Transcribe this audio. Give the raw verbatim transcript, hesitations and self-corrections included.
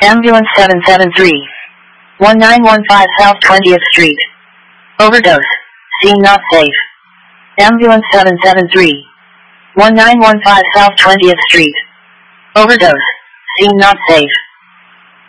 Ambulance seven seven three. one nine one five South twentieth Street. Overdose. Scene not safe. Ambulance seven seven three. one nine one five South twentieth Street. Overdose. Scene not safe.